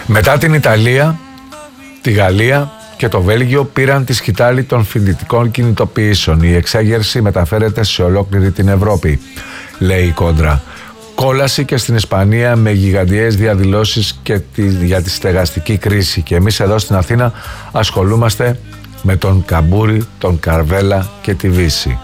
Μετά την Ιταλία, τη Γαλλία και το Βέλγιο πήραν τη σκητάλη των φοιτητικών κινητοποιήσεων. Η εξέγερση μεταφέρεται σε ολόκληρη την Ευρώπη, λέει η Κόντρα. Κόλαση και στην Ισπανία με γιγαντιαίες διαδηλώσεις και για τη στεγαστική κρίση. Και εμείς εδώ στην Αθήνα ασχολούμαστε με τον Καμπούρη, τον Καρβέλα και τη Βύση.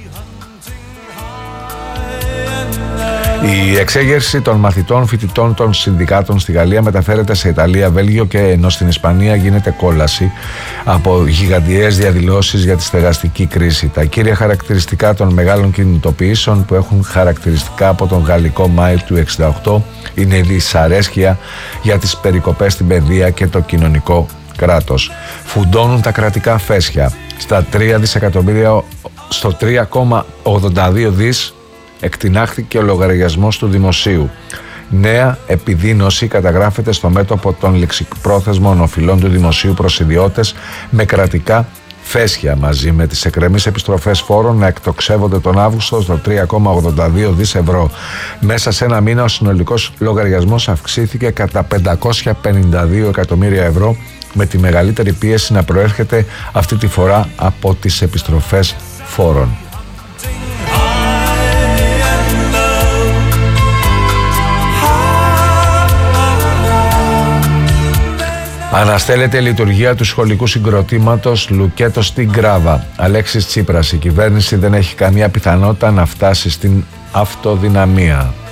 Η εξέγερση των μαθητών φοιτητών των συνδικάτων στη Γαλλία μεταφέρεται σε Ιταλία, Βέλγιο και ενώ στην Ισπανία γίνεται κόλαση από γιγαντιαίες διαδηλώσεις για τη στεγαστική κρίση. Τα κύρια χαρακτηριστικά των μεγάλων κινητοποιήσεων που έχουν χαρακτηριστικά από τον γαλλικό Μάη του 1968 είναι η δυσαρέσκεια για τις περικοπές στην παιδεία και το κοινωνικό κράτος. Φουντώνουν τα κρατικά φέσια στα 3 δισεκατομμύρια, στο 3,82 δις εκτινάχθηκε ο λογαριασμός του δημοσίου. Νέα επιδείνωση καταγράφεται στο μέτωπο των ληξιπρόθεσμων οφειλών του δημοσίου προς ιδιώτες με κρατικά φέσια, μαζί με τις εκκρεμείς επιστροφές φόρων να εκτοξεύονται τον Αύγουστο στο 3,82 δις ευρώ. Μέσα σε ένα μήνα ο συνολικός λογαριασμός αυξήθηκε κατά 552 εκατομμύρια ευρώ, με τη μεγαλύτερη πίεση να προέρχεται αυτή τη φορά από τις επιστροφές φόρων. Αναστέλλεται η λειτουργία του σχολικού συγκροτήματος Λουκέτο στην Γκράβα. Αλέξης Τσίπρας: η κυβέρνηση δεν έχει καμία πιθανότητα να φτάσει στην αυτοδυναμία.